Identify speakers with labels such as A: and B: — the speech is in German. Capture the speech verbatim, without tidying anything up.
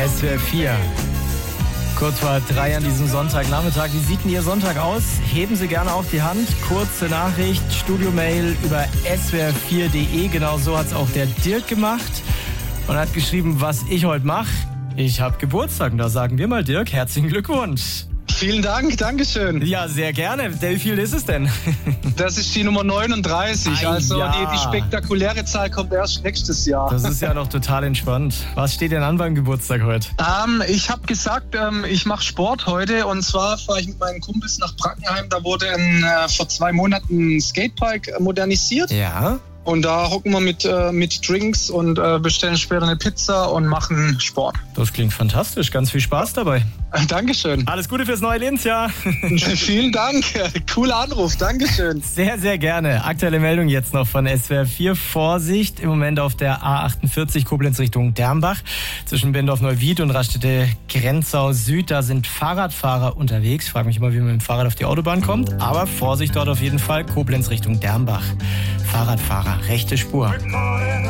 A: S W R vier. Kurz vor drei an diesem Sonntagnachmittag. Wie sieht denn Ihr Sonntag aus? Heben Sie gerne auf die Hand. Kurze Nachricht, Studiomail über S W R vier punkt de. Genau so hat es auch der Dirk gemacht und hat geschrieben, was ich heute mache. Ich habe Geburtstag und da sagen wir mal, Dirk, herzlichen Glückwunsch.
B: Vielen Dank, Dankeschön.
A: Ja, sehr gerne. Wie viel ist es denn?
B: Das ist die Nummer neununddreißig,
A: Ei,
B: also
A: ja.
B: die, die spektakuläre Zahl kommt erst nächstes Jahr.
A: Das ist ja noch total entspannt. Was steht denn an beim Geburtstag heute?
B: Ähm, ich habe gesagt, ähm, ich mache Sport heute und zwar fahre ich mit meinen Kumpels nach Brackenheim. Da wurde ein, äh, vor zwei Monaten ein Skatepark modernisiert.
A: Ja.
B: Und da hocken wir mit, äh, mit Drinks und äh, bestellen später eine Pizza und machen Sport.
A: Das klingt fantastisch. Ganz viel Spaß dabei.
B: Äh, Dankeschön.
A: Alles Gute fürs neue Lebensjahr.
B: Vielen Dank. Cooler Anruf. Dankeschön.
A: Sehr, sehr gerne. Aktuelle Meldung jetzt noch von S W R vier. Vorsicht im Moment auf der A achtundvierzig Koblenz Richtung Dermbach. Zwischen Bendorf-Neuwied und Rastede-Grenzau Süd. Da sind Fahrradfahrer unterwegs. Ich frage mich immer, wie man mit dem Fahrrad auf die Autobahn kommt. Aber Vorsicht dort auf jeden Fall. Koblenz Richtung Dermbach. Fahrradfahrer, rechte Spur.